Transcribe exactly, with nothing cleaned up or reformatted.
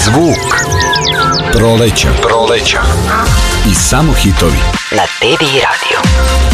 Zvuk proleća. Proleća. I samo hitovi. Na te ve i Radio.